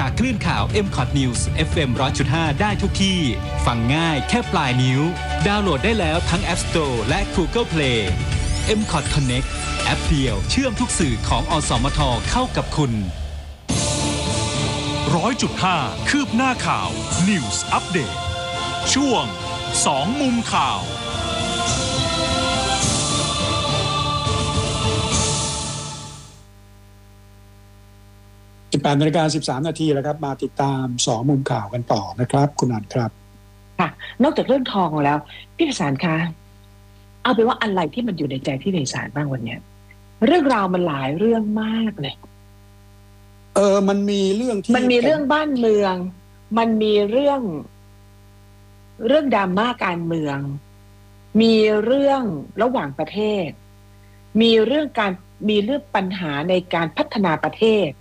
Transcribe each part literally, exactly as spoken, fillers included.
จากคลื่นข่าว เอ็ม คอท News เอฟ เอ็ม หนึ่งร้อยจุดห้า ได้ทุกที่ ฟังง่ายแค่ปลายนิ้วดาวน์โหลดได้แล้วทั้ง App Store และ Google Play เอ็ม คอท Connect แอปเดียวเชื่อมทุกสื่อของอสมทเข้ากับคุณร้อยจุดห้า คืบหน้าข่าว News Update ช่วงสองมุมข่าวสิบแปดนาฬิกาสิบสามนาทีแล้วครับมาติดตามสองมุมข่าวกันต่อนะครับคุณอันครับค่ะนอกจากเรื่องทองแล้วพี่ไพศาลคะเอาเป็นว่าอะไรที่มันอยู่ในใจพี่ไพศาลบ้างวันนี้เรื่องราวมันหลายเรื่องมากเลยเออมันมีเรื่องที่มันมีเรื่องบ้านเมืองมันมีเรื่องเรื่องดราม่าการเมืองมีเรื่องระหว่างประเทศมีเรื่องการมีเรื่องปัญหาในการพัฒนาประเทศ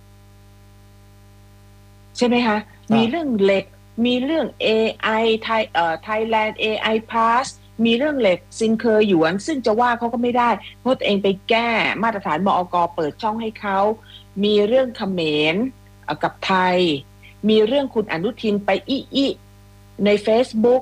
ใช่ไหมคะมีเรื่องเหล็กมีเรื่อง เอ ไอ ไทยเอ่อ Thailand เอ ไอ Pass มีเรื่องเหล็กซิงเคอร์หยวนซึ่งจะว่าเขาก็ไม่ได้เพราะตัวเองไปแก้มาตรฐานมอก.เปิดช่องให้เขามีเรื่องเขมรกับไทยมีเรื่องคุณอนุทินไปอิอิใน Facebook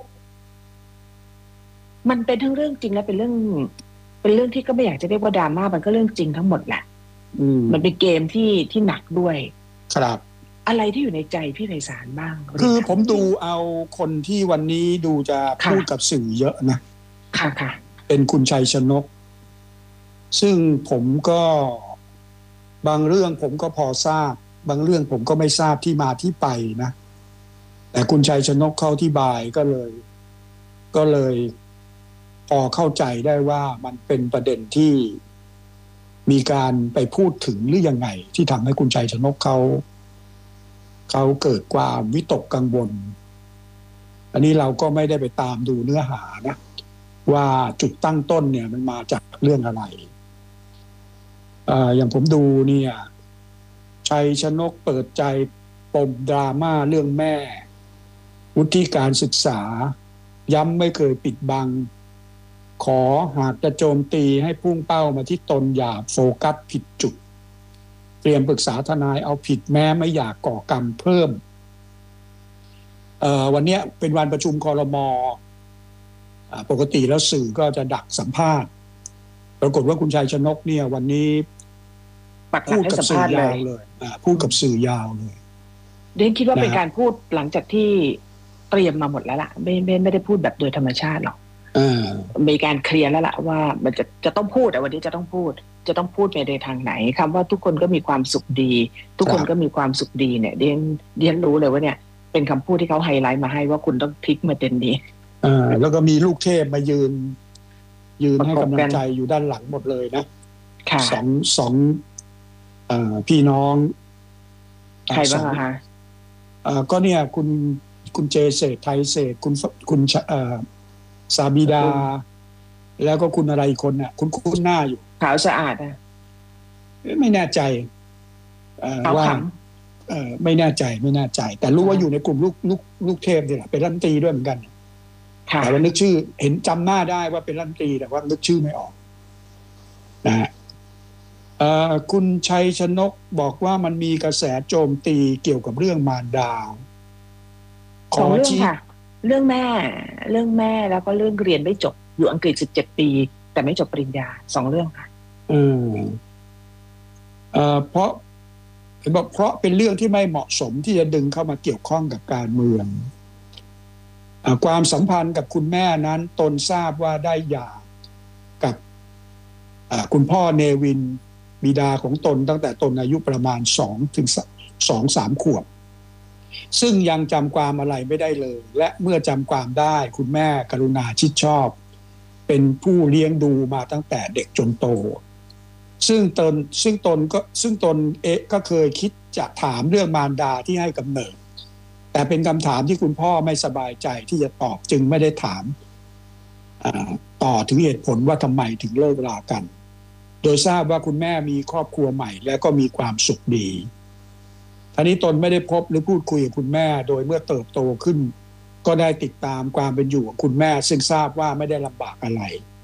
มันเป็นทั้งเรื่องจริงและเป็นเรื่องเป็นเรื่องที่ก็ไม่อยากจะเรียกว่าดราม่ามันก็เรื่องจริงทั้งหมดแหละมันเป็นเกมที่ที่หนักด้วยครับอะไรที่อยู่ในใจพี่ไพศาลบ้างคือผมดูเอาคนที่วันนี้ดูจะพูดกับสื่อเยอะนะค่ะค่ะเป็นคุณชัยชนกซึ่งผมก็บางเรื่องผมก็พอทราบบางเรื่องผมก็ไม่ทราบที่มาที่ไปนะแต่คุณชัยชนกเขาอธิบายก็เลยก็เลยพอเข้าใจได้ว่ามันเป็นประเด็นที่มีการไปพูดถึงหรือยังไงที่ทำให้คุณชัยชนกเขาเขาเกิดความวิตกกังวลอันนี้เราก็ไม่ได้ไปตามดูเนื้อหานะว่าจุดตั้งต้นเนี่ยมันมาจากเรื่องอะไรอ่าอย่างผมดูเนี่ยชัยชนกเปิดใจปมดราม่าเรื่องแม่วุฒิการศึกษาย้ำไม่เคยปิดบังขอหากจะโจมตีให้พุ่งเป้ามาที่ตนอย่าโฟกัสผิดจุดเตรียมปรึกษาทนายเอาผิดแม้ไม่อยากก่อกรรมเพิ่มเอ่อวันนี้เป็นวันประชุมครม.ปกติแล้วสื่อก็จะดักสัมภาษณ์ปรากฏว่าคุณชัยชนกเนี่ยวันนี้พูดกับสื่อยาวเลยพูดกับสื่อยาวเลยเดนคิดว่าเป็นการพูดหลังจากที่เตรียมมาหมดแล้วล่ะไม่ไม่ไม่ได้พูดแบบโดยธรรมชาติหรอกมีการเคลียร์แล้วล่ะว่ามันจะจะต้องพูดแต่วันนี้จะต้องพูดจะต้องพูดไปในทางไหนคำว่าทุกคนก็มีความสุขดีทุกคนก็มีความสุขดีเนี่ยเดนเดนรู้เลยว่าเนี่ยเป็นคำพูดที่เขาไฮไลท์มาให้ว่าคุณต้องพลิกมาเป็นนี้อ่าแล้วก็มีลูกเทพมายืนยืนให้กำลังใจอยู่ด้านหลังหมดเลยนะสองสองอ่าพี่น้องใครบ้างคะอ่าก็เนี่ยคุณคุณเจเศษไทยเศษคุณคุณเอ่อซาบิดาแล้วก็คุณอะไรอีกคนน่ะคุณคุ้นหน้าอยู่ขาวสะอาดอ่ะไม่แน่ใจว่าเออไม่แน่ใจไม่แน่ใจแต่รู้ว่าอยู่ในกลุ่มลูกลูกลูกเทพนี่แหละเป็นรัฐมนตรีด้วยเหมือนกันแต่ว่านึกชื่อเห็นจำหน้าได้ว่าเป็นรัฐมนตรีแต่ว่านึกชื่อไม่ออกนะฮะคุณชัยชนกบอกว่ามันมีกระแสโจมตีเกี่ยวกับเรื่องมารดาขอเรื่องค่ะเรื่องแม่เรื่องแม่แล้วก็เรื่องเรียนไม่จบอยู่อังกฤษสิบเจ็ดปีแต่ไม่จบปริญญาสองเรื่องค่ะอืมเอ่อเพราะเห็นบอกเพราะเป็นเรื่องที่ไม่เหมาะสมที่จะดึงเข้ามาเกี่ยวข้องกับการเมืองอ่าความสัมพันธ์กับคุณแม่นั้นตนทราบว่าได้หย่ากับอ่าคุณพ่อเนวินบิดาของตนตั้งแต่ตนอายุประมาณสองถึงสองสามขวบซึ่งยังจำความอะไรไม่ได้เลยและเมื่อจำความได้คุณแม่กรุณาชิดชอบเป็นผู้เลี้ยงดูมาตั้งแต่เด็กจนโตซึ่งตนซึ่งตนก็ซึ่งตนเอ๊ะก็เคยคิดจะถามเรื่องมารดาที่ให้กำเนิดแต่เป็นคำถามที่คุณพ่อไม่สบายใจที่จะตอบจึงไม่ได้ถามต่อถึงเหตุผลว่าทำไมถึงเลิกรากันโดยทราบว่าคุณแม่มีครอบครัวใหม่และก็มีความสุขดีท่านี้ตนไม่ได้พบหรือพูดคุยกับคุณแม่โดยเมื่อเติบโตขึ้นก็ได้ติดตามความเป็นอยู่ของคุณแม่ซึ่งทราบว่าไม่ได้ลำบากอะไร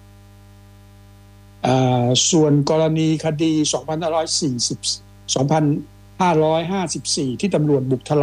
ส่วนกรณีคดีสองพันห้าร้อยสี่สิบ สองพันห้าร้อยห้าสิบสี่ที่ตำรวจบุกทลาย